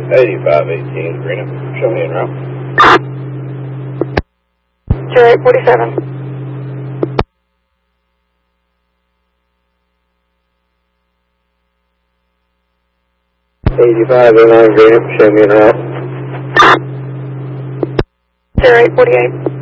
8518 Greenup. Show me en route. 0847. 8509 Greenup. Show me en route. 0848.